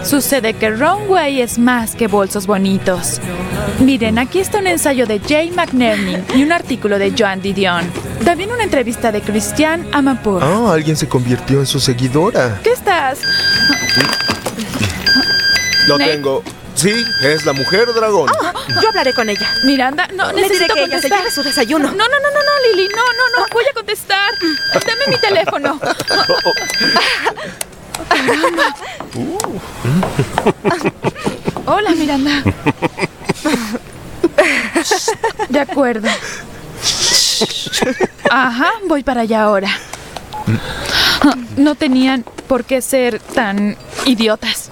Sucede que Runway es más que bolsos bonitos. Miren, aquí está un ensayo de Jay McNerney y un artículo de Joan Didion. También una entrevista de Christian Amanpour. Ah, alguien se convirtió en su seguidora. ¿Qué estás? Lo Nate. tengo. Sí, es la mujer dragón. Yo hablaré con ella. Miranda, no, Le diré necesito que ella se contestar. lleve su desayuno. No, Lily, no, voy a contestar. Dame mi teléfono. Caramba. Hola, Miranda. De acuerdo. Ajá, voy para allá ahora. No tenían por qué ser tan idiotas.